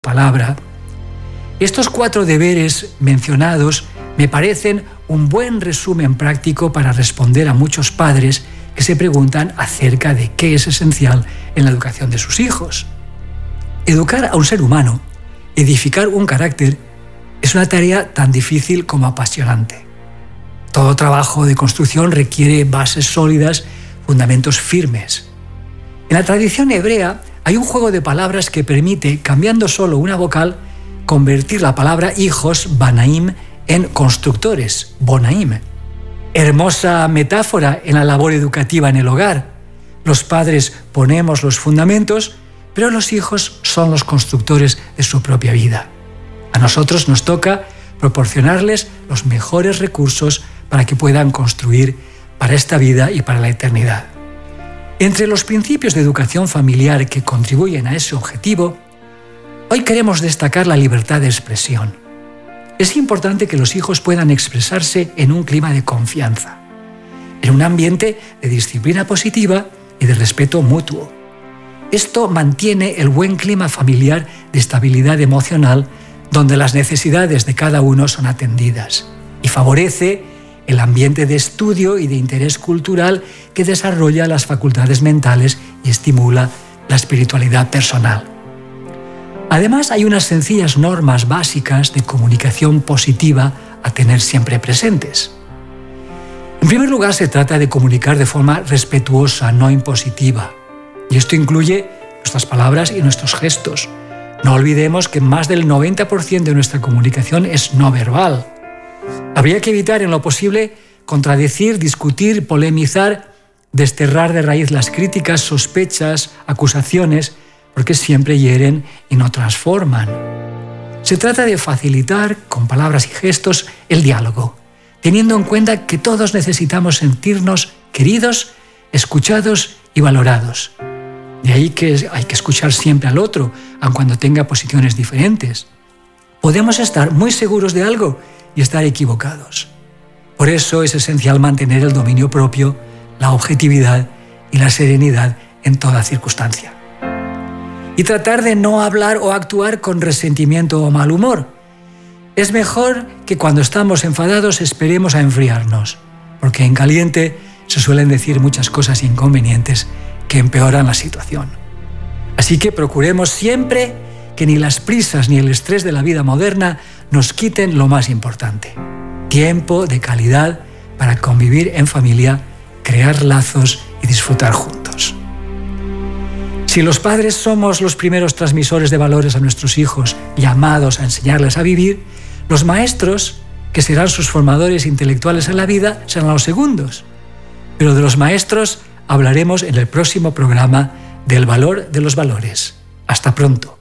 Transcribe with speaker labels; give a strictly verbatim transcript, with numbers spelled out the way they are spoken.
Speaker 1: palabra. Estos cuatro deberes mencionados me parecen un buen resumen práctico para responder a muchos padres que se preguntan acerca de qué es esencial en la educación de sus hijos. Educar a un ser humano, edificar un carácter, es una tarea tan difícil como apasionante. Todo trabajo de construcción requiere bases sólidas, fundamentos firmes. En la tradición hebrea hay un juego de palabras que permite, cambiando solo una vocal, convertir la palabra hijos, banaim, en constructores, bonaim. Hermosa metáfora en la labor educativa en el hogar. Los padres ponemos los fundamentos, pero los hijos son los constructores de su propia vida. A nosotros nos toca proporcionarles los mejores recursos para que puedan construir para esta vida y para la eternidad. Entre los principios de educación familiar que contribuyen a ese objetivo, hoy queremos destacar la libertad de expresión. Es importante que los hijos puedan expresarse en un clima de confianza, en un ambiente de disciplina positiva y de respeto mutuo. Esto mantiene el buen clima familiar de estabilidad emocional, donde las necesidades de cada uno son atendidas, y favorece el ambiente de estudio y de interés cultural que desarrolla las facultades mentales y estimula la espiritualidad personal. Además, hay unas sencillas normas básicas de comunicación positiva a tener siempre presentes. En primer lugar, se trata de comunicar de forma respetuosa, no impositiva. Y esto incluye nuestras palabras y nuestros gestos. No olvidemos que más del noventa por ciento de nuestra comunicación es no verbal. Habría que evitar en lo posible contradecir, discutir, polemizar, desterrar de raíz las críticas, sospechas, acusaciones, porque siempre hieren y no transforman. Se trata de facilitar, con palabras y gestos, el diálogo, teniendo en cuenta que todos necesitamos sentirnos queridos, escuchados y valorados. De ahí que hay que escuchar siempre al otro, aun cuando tenga posiciones diferentes. Podemos estar muy seguros de algo y estar equivocados. Por eso es esencial mantener el dominio propio, la objetividad y la serenidad en toda circunstancia. Y tratar de no hablar o actuar con resentimiento o mal humor. Es mejor que cuando estamos enfadados esperemos a enfriarnos, porque en caliente se suelen decir muchas cosas inconvenientes que empeoran la situación. Así que procuremos siempre que ni las prisas ni el estrés de la vida moderna nos quiten lo más importante: tiempo de calidad para convivir en familia, crear lazos y disfrutar juntos. Si los padres somos los primeros transmisores de valores a nuestros hijos, llamados a enseñarles a vivir, los maestros, que serán sus formadores intelectuales en la vida, serán los segundos. Pero de los maestros hablaremos en el próximo programa del valor de los valores. Hasta pronto.